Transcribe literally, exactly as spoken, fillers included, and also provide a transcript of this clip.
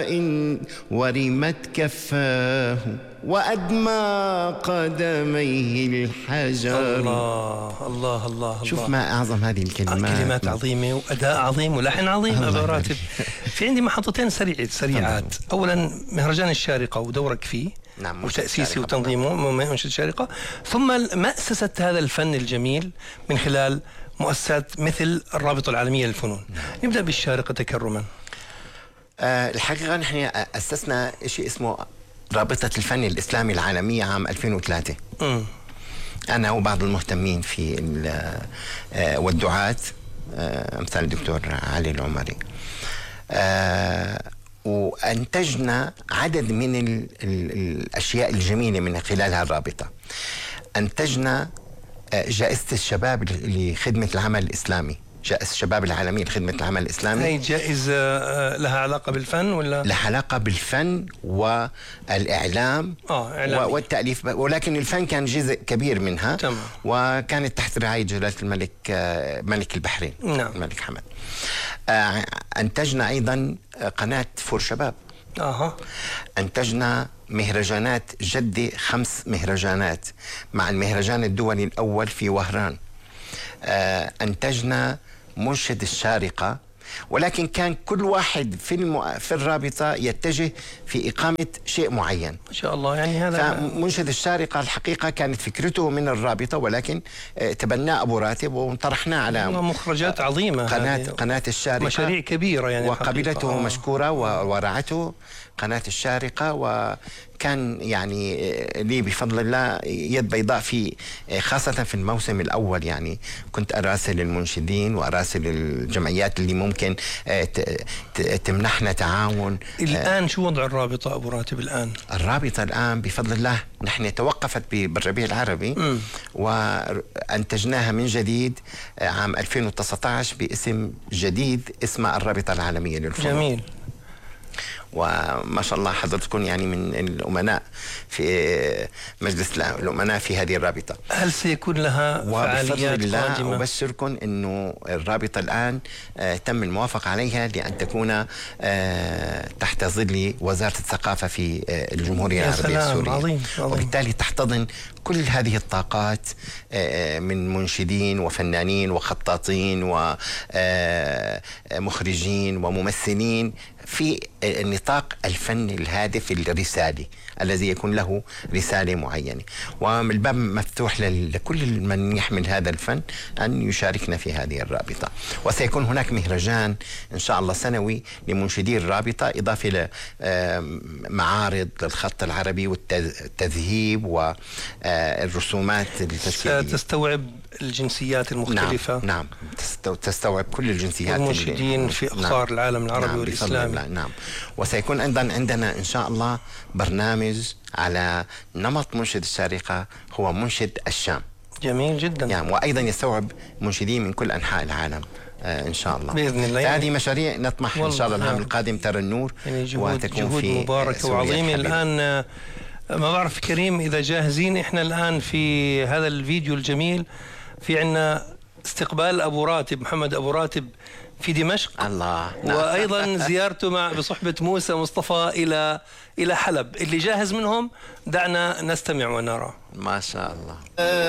ورمت كفاه وأدمى قدميه الحجر. الله الله الله. شوف ما أعظم هذه الكلمات، كلمات عظيمة وأداء عظيم ولحن عظيم. أبو راتب، في عندي محطتين سريع سريعات. أولا مهرجان الشارقة ودورك فيه، نعم، وتأسيسه وتنظيمه منشد الشارقة، ثم مأسسة هذا الفن الجميل من خلال مؤسسات مثل الرابطة العالمية للفنون. نعم. نبدأ بالشارقة تكرما. أه الحقيقة نحن أسسنا شيء اسمه رابطة الفن الإسلامي العالمية عام ألفين وثلاثة. م. أنا وبعض المهتمين في والدعاة أمثال الدكتور علي العمري، أه وأنتجنا عدد من ال ال الأشياء الجميلة من خلالها الرابطة. أنتجنا جائزة الشباب لخدمة العمل الإسلامي، جائزة الشباب العالمية لخدمة العمل الإسلامي. هي جائزة لها علاقة بالفن ولا؟ لها علاقة بالفن والإعلام آه والتأليف، ولكن الفن كان جزء كبير منها. تمام. وكانت تحت رعاية جلالة الملك ملك البحرين. نعم. الملك حمد. أنتجنا أيضا قناة فور شباب. أها. أنتجنا مهرجانات جدة، خمس مهرجانات مع المهرجان الدولي الأول في وهران. أنتجنا منشد الشارقة، ولكن كان كل واحد في المو... في الرابطة يتجه في إقامة شيء معين. ما شاء الله. يعني هذا فمنشد الشارقة الحقيقة كانت فكرته من الرابطة، ولكن تبناه أبو راتب وطرحناه على مخرجات عظيمة، قناة قناة الشارقة، مشاريع كبيرة يعني، وقبلته آه. مشكورة ورعته قناة الشارقة. وكان يعني لي بفضل الله يد بيضاء في خاصة في الموسم الأول. يعني كنت أراسل المنشدين وأراسل الجمعيات اللي ممكن تمنحنا تعاون. الآن شو وضع الرابطة أبو راتب الآن؟ الرابطة الآن بفضل الله نحن توقفت بالربيع العربي، م. وأنتجناها من جديد عام ألفين وتسعة عشر باسم جديد اسمه الرابطة العالمية للفنون. جميل. وما شاء الله حضرتكم يعني من الأمناء في مجلس الأمناء في هذه الرابطة. هل سيكون لها فعاليات قادمة؟ أبشركم أنه الرابطة الآن آه تم الموافقة عليها لأن تكون آه تحت ظل وزارة الثقافة في آه الجمهورية العربية السورية. عظيم. عظيم. وبالتالي تحتضن كل هذه الطاقات آه من منشدين وفنانين وخطاطين ومخرجين وممثلين في نطاق الفن الهادف الرسالي الذي يكون له رسالة معينة. والباب مفتوح لكل من يحمل هذا الفن أن يشاركنا في هذه الرابطة. وسيكون هناك مهرجان إن شاء الله سنوي لمنشدي الرابطة، إضافة لمعارض للخط العربي والتذهيب والرسومات التشكيلية. ستستوعب الجنسيات المختلفة. نعم, نعم. تستوعب كل الجنسيات، المنشدين في أقطار نعم. العالم العربي نعم والإسلامي. نعم. وسيكون أيضا عندنا إن شاء الله برنامج على نمط منشد الشارقة، هو منشد الشام. جميل جدا. يعني وأيضا يستوعب منشدين من كل أنحاء العالم آه إن شاء الله بإذن الله. يعني هذه مشاريع نطمح إن شاء الله العام يعني القادم ترى النور، يعني جهود, وتكون جهود في مباركة وعظيمة. الآن ما بعرف كريم إذا جاهزين، إحنا الآن في هذا الفيديو الجميل في عنا استقبال أبو راتب، محمد أبو راتب في دمشق. الله. وأيضا زيارته مع بصحبة موسى مصطفى إلى إلى حلب. اللي جاهز منهم دعنا نستمع ونرى. ما شاء الله.